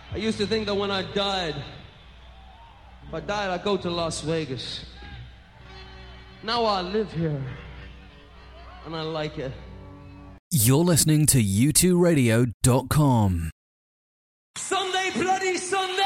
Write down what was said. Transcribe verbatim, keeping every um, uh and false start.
I used to think that when I died, if I died, I'd go to Las Vegas. Now I live here, and I like it. You're listening to U two radio dot com. Some